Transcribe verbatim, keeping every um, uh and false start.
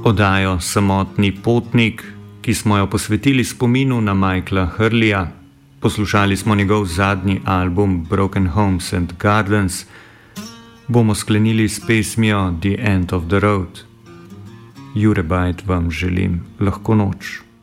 Oddajo Samotni potnik, ki smo jo posvetili spominu na Michaela Hurleya. Poslušali smo njegov zadnji album Broken Homes and Gardens. Bomo sklenili s pesmijo The End of the Road. Jure Bajt vam želim lahko noč.